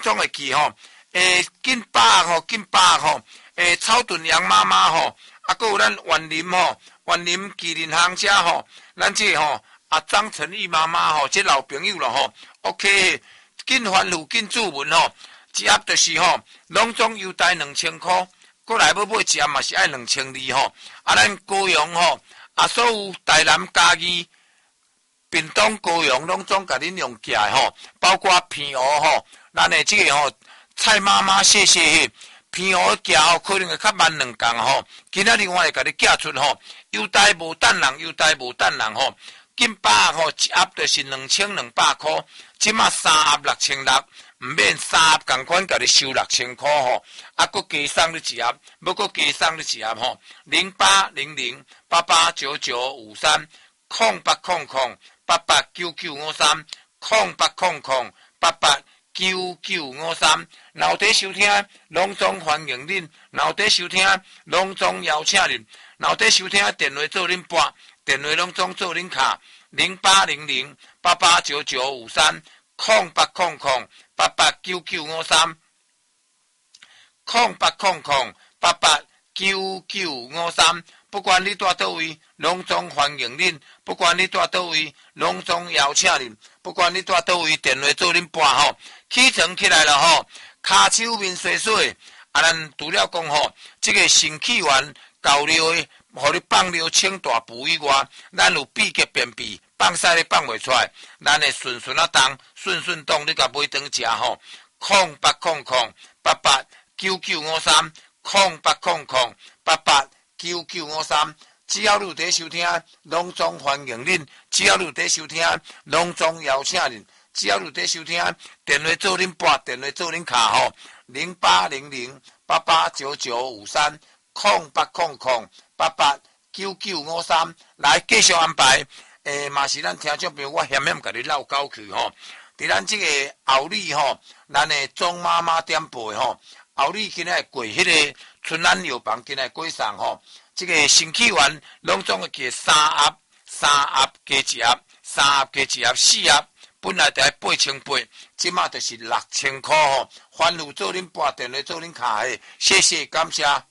总会记吼，金巴吼，金巴吼，草屯杨妈妈吼，啊，还有咱园林吼，园林麒麟行车吼，咱这吼张成义妈妈吼，这老朋友了吼 ，OK， 紧欢呼紧注文吼，一盒就是吼，拢总优待2000块，过来要买一盒嘛是爱2200吼，啊，咱高雄吼，啊，所有台南嘉义。屏东高雄拢总甲恁用寄吼，包括片蚵吼，咱的这个吼蔡妈妈谢谢片蚵寄吼，可能会较慢2天吼。今仔日我会甲你寄出吼，优待无等人，优待无等人吼。金巴吼一盒就是2200块，即马3盒6600，唔免3盒共款甲你收6000块吼。啊，佫加送你一盒，要佫加送你一盒吼，0800889953。0800889953 0800889953，老弟收听，隆重欢迎恁；老弟收听，隆重邀请恁；老弟收听，电话做恁拨，电话隆重做恁卡，0800889953 0800889953 0800889953。不管你住倒位，隆重欢迎恁；不管你住倒位，隆重邀请恁；不管你住倒位，电话做恁拨吼。起床起来了吼，骹手面洗洗，啊，咱除了讲吼，这个肾气元够尿的，互你放尿清大补以外，咱有秘诀便秘，放屎你放袂出来，咱会顺顺啊动，顺顺动，你甲买顿食吼。0800889953 0800889953，只要你有在收听，隆重欢迎恁；只要你有在收听，隆重邀请恁；只要你有在收听，电话做恁拨，电话做恁卡吼，0800889953 0800889953，来继续安排。嘛是咱听众朋友，我险险甲你绕沟去吼。伫咱这个后里吼，咱的钟妈妈点背吼，后里今仔过迄个春安药房，今仔过上吼，这个新气元拢总会加3盒加一盒，3盒加一盒4盒，本来就8800，即马就是6000块吼。欢迎做恁拨电话做恁卡的，谢谢感谢。